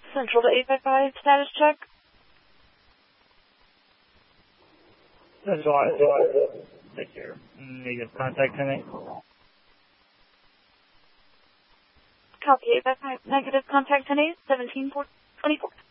Central to 855, status check. That's all right. Take care. Negative contact 10-8. Copy 855, negative contact 10-8, 17-24.